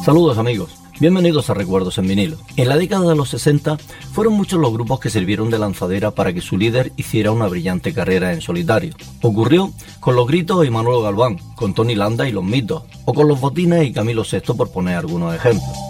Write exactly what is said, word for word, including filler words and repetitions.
Saludos amigos, bienvenidos a Recuerdos en Vinilo. En la década de los sesenta fueron muchos los grupos que sirvieron de lanzadera para que su líder hiciera una brillante carrera en solitario. Ocurrió con Los Gritos y Manolo Galván, con Tony Landa y Los Mitos, o con Los Botines y Camilo Sesto, por poner algunos ejemplos.